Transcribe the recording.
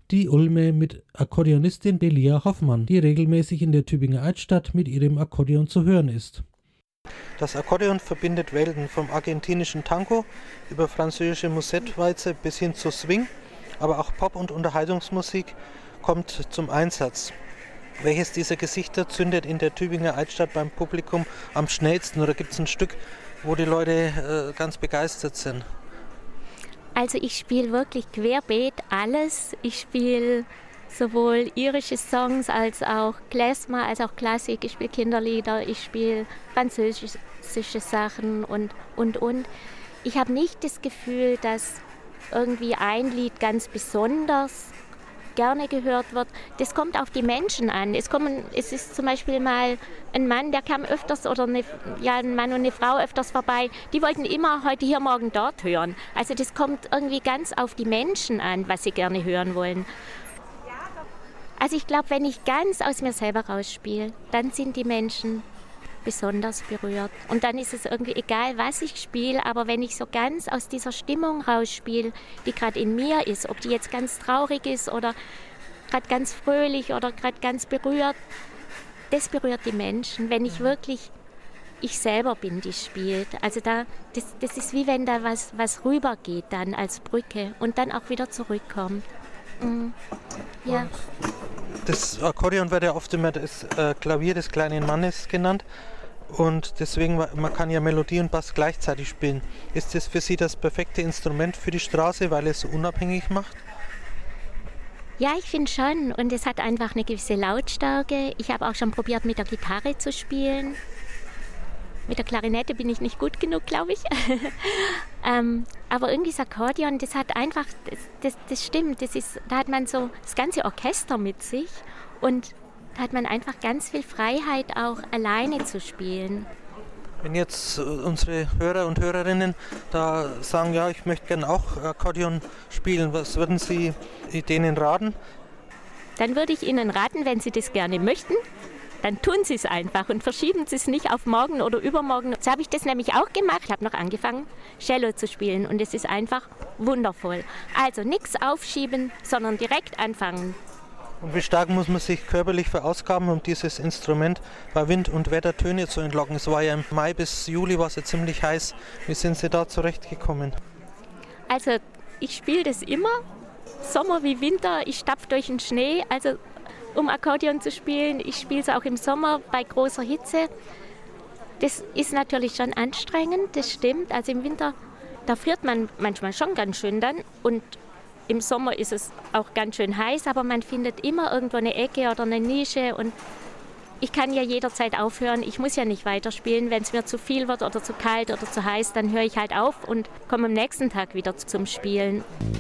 Die Ulme mit Akkordeonistin Delia Hoffmann, die regelmäßig in der Tübinger Altstadt mit ihrem Akkordeon zu hören ist. Das Akkordeon verbindet Welten, vom argentinischen Tango über französische Musette-Walze bis hin zu Swing, aber auch Pop- und Unterhaltungsmusik kommt zum Einsatz. Welches dieser Gesichter zündet in der Tübinger Altstadt beim Publikum am schnellsten? Oder gibt es ein Stück, wo die Leute ganz begeistert sind? Also ich spiele wirklich querbeet alles. Ich spiele sowohl irische Songs als auch Klezmer, als auch Klassik. Ich spiele Kinderlieder, ich spiele französische Sachen und. Ich habe nicht das Gefühl, dass irgendwie ein Lied ganz besonders gerne gehört wird. Das kommt auf die Menschen an. Es ist zum Beispiel mal ein Mann, der kam öfters, oder ein Mann und eine Frau öfters vorbei, die wollten immer heute hier, morgen dort hören. Also das kommt irgendwie ganz auf die Menschen an, was sie gerne hören wollen. Also ich glaube, wenn ich ganz aus mir selber rausspiele, dann sind die Menschen besonders berührt. Und dann ist es irgendwie egal, was ich spiele, aber wenn ich so ganz aus dieser Stimmung rausspiele, die gerade in mir ist, ob die jetzt ganz traurig ist oder gerade ganz fröhlich oder gerade ganz berührt, das berührt die Menschen, wenn ich wirklich ich selber bin, die spielt. Also das ist wie wenn da was rübergeht dann als Brücke und dann auch wieder zurückkommt. Ja. Das Akkordeon wird ja oft immer das Klavier des kleinen Mannes genannt. Und deswegen, man kann ja Melodie und Bass gleichzeitig spielen. Ist das für Sie das perfekte Instrument für die Straße, weil es so unabhängig macht? Ja, ich finde schon. Und es hat einfach eine gewisse Lautstärke. Ich habe auch schon probiert, mit der Gitarre zu spielen. Mit der Klarinette bin ich nicht gut genug, glaube ich. Aber irgendwie das Akkordeon, das hat einfach, das stimmt. Da hat man so das ganze Orchester mit sich. Und da hat man einfach ganz viel Freiheit, auch alleine zu spielen. Wenn jetzt unsere Hörer und Hörerinnen da sagen, ja, ich möchte gerne auch Akkordeon spielen, was würden Sie denen raten? Dann würde ich Ihnen raten, wenn Sie das gerne möchten, dann tun Sie es einfach und verschieben Sie es nicht auf morgen oder übermorgen. So habe ich das nämlich auch gemacht. Ich habe noch angefangen, Cello zu spielen und es ist einfach wundervoll. Also nichts aufschieben, sondern direkt anfangen. Und wie stark muss man sich körperlich verausgaben, um dieses Instrument bei Wind und Wetter Töne zu entlocken? Es war ja im Mai bis Juli war es ja ziemlich heiß. Wie sind Sie da zurechtgekommen? Also ich spiele das immer, Sommer wie Winter. Ich stapfe durch den Schnee, also um Akkordeon zu spielen. Ich spiele es auch im Sommer bei großer Hitze. Das ist natürlich schon anstrengend, das stimmt. Also im Winter, da friert man manchmal schon ganz schön dann und im Sommer ist es auch ganz schön heiß, aber man findet immer irgendwo eine Ecke oder eine Nische und ich kann ja jederzeit aufhören. Ich muss ja nicht weiterspielen. Wenn es mir zu viel wird oder zu kalt oder zu heiß, dann höre ich halt auf und komme am nächsten Tag wieder zum Spielen.